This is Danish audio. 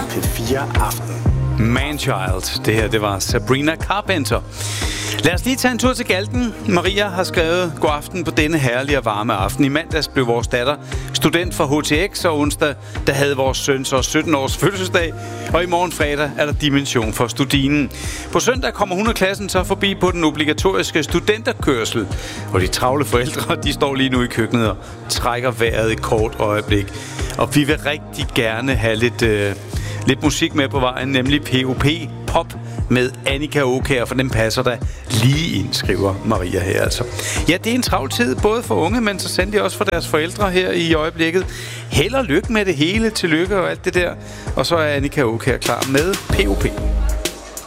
P4 Aften. Manchild. Det her, det var Sabrina Carpenter. Lad os lige tage en tur til Galten. Maria har skrevet: God aften på denne herlige og varme aften. I mandags blev vores datter student fra HTX, og onsdag, der havde vores søn så 17 års fødselsdag. Og i morgen fredag er der dimension for studinen. På søndag kommer hun og klassen så forbi på den obligatoriske studenterkørsel. Og de travle forældre, de står lige nu i køkkenet og trækker vejret et kort øjeblik. Og vi vil rigtig gerne have lidt musik med på vejen, nemlig POP Pop med Annika Aukjær, for den passer der lige ind, skriver Maria her altså. Ja, det er en travl tid, både for unge, men så sandelig også for deres forældre her i øjeblikket. Held og lykke med det hele, tillykke og alt det der. Og så er Annika Aukjær klar med POP.